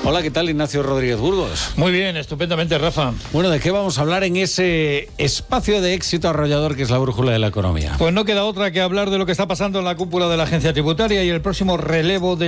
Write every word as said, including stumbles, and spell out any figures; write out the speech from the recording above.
Hola, ¿qué tal, Ignacio Rodríguez Burgos? Muy bien, estupendamente, Rafa. Bueno, ¿de qué vamos a hablar en ese espacio de éxito arrollador que es la brújula de la economía? Pues no queda otra que hablar de lo que está pasando en la cúpula de la agencia tributaria y el próximo relevo de